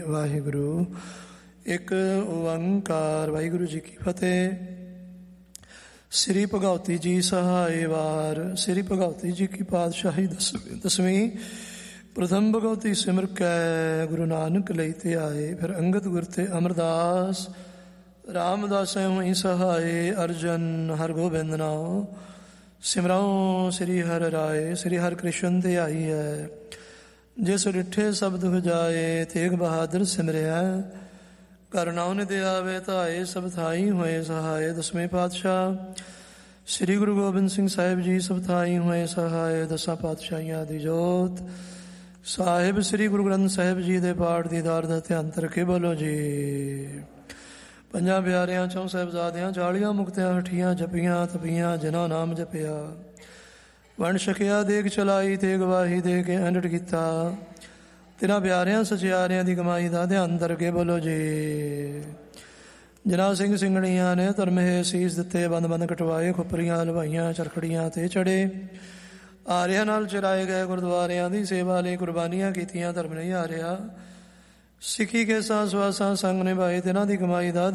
ਵਾਹਿਗੁਰੂ ਇੱਕ ਓੰਕਾਰ। ਵਾਹਿਗੁਰੂ ਜੀ ਕੀ ਫਤਿਹ। ਸ੍ਰੀ ਭਗਉਤੀ ਜੀ ਸਹਾਏ ਵਾਰ। ਸ੍ਰੀ ਭਗਉਤੀ ਜੀ ਕੀ ਪਾਤਸ਼ਾਹੀ ਦਸਵੀਂ। ਪ੍ਰਥਮ ਭਗਉਤੀ ਸਿਮਰ ਕੈ ਗੁਰੂ ਨਾਨਕ ਲਈ ਤੇ ਆਏ। ਫਿਰ ਅੰਗਦ ਗੁਰ ਤੇ ਅਮਰਦਾਸ ਰਾਮਦਾਸ ਹੋਈ ਸਹਾਏ। ਅਰਜਨ ਹਰਗੋਬਿੰਦ ਨਾਉ ਸਿਮਰਾਉ ਸ੍ਰੀ ਹਰਿ ਰਾਏ। ਸ੍ਰੀ ਹਰਿ ਕ੍ਰਿਸ਼ਨ ਤੇ ਆਈ ਹੈ ਜਿਸ ਡਿਠੇ ਸਬਦ ਹੋ ਜਾਏ। ਤੇਗ ਬਹਾਦਰ ਸਿਮਰਿਆ ਕਰਨਾਉ ਨਿਧਿ ਆਵੇ ਧਾਏ। ਸਭ ਥਾਈ ਹੋਏ ਸਹਾਏ। ਦਸਵੇਂ ਪਾਤਸ਼ਾਹ ਸ੍ਰੀ ਗੁਰੂ ਗੋਬਿੰਦ ਸਿੰਘ ਸਾਹਿਬ ਜੀ ਸਭ ਥਾਈ ਹੋਏ ਸਹਾਏ। ਦਸਾਂ ਪਾਤਸ਼ਾਹੀਆਂ ਦੀ ਜੋਤ ਸਾਹਿਬ ਸ੍ਰੀ ਗੁਰੂ ਗ੍ਰੰਥ ਸਾਹਿਬ ਜੀ ਦੇ ਪਾਠ ਦੀ ਦਾਰ ਦਾ ਧਿਆਨ ਧਰਕੇ ਬੋਲੋ ਜੀ। ਪੰਜਾਂ ਪਿਆਰਿਆਂ ਚੌਂ ਸਾਹਿਬਜ਼ਾਦਿਆਂ 40 ਮੁਕਤਿਆਂ ਹਠੀਆਂ ਜਪੀਆਂ ਤਪੀਆਂ ਜਿਨ੍ਹਾਂ ਨਾਮ ਜਪਿਆ। ਵੰਡ ਛਕਿਆ ਦੇਗ ਚਲਾਈ ਤੇ ਗਵਾਹੀ ਦੇ ਕੇ ਅੰਡਟ ਕੀਤਾ। ਤਿੰਨਾਂ ਪਿਆਰਿਆਂ ਸਚਿਆਰਿਆਂ ਦੀ ਕਮਾਈ ਦਾ ਧਿਆਨ ਧਰਕੇ ਬੋਲੋ ਜੀ। ਜਿਨ੍ਹਾਂ ਸਿੰਘ ਸਿੰਘਣੀਆਂ ਨੇ ਧਰਮੇ ਸੀਸ ਦਿੱਤੇ ਬੰਦ ਬੰਦ ਕਟਵਾਏ। ਖੁੱਪਰੀਆਂ ਹਲਵਾਈਆਂ ਚਰਖੜੀਆਂ ਤੇ ਚੜੇ। ਆਰਿਆਂ ਨਾਲ ਚਰਾਏ ਗਏ ਗੁਰਦੁਆਰਿਆਂ ਦੀ ਸੇਵਾ ਲਈ ਕੁਰਬਾਨੀਆਂ ਕੀਤੀਆਂ। ਧਰਮ ਨਹੀਂ ਹਾਰਿਆ ਸਿੱਖੀ ਕੇ ਸਾਂ ਸਵਾਸਾਂ ਸੰਗ ਨਿਭਾਏ। ਤਿੰਨਾਂ ਦੀ ਕਮਾਈ ਦਾ